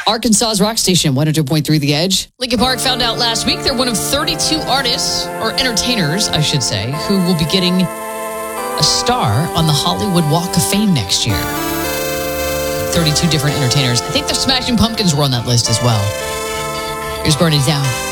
Arkansas's rock station, 100.3 The Edge. Linkin Park found out last week they're one of 32 artists, or entertainers, I should say, who will be getting a star on the Hollywood Walk of Fame next year. 32 different entertainers. I think the Smashing Pumpkins were on that list as well. Here's Burn It Down.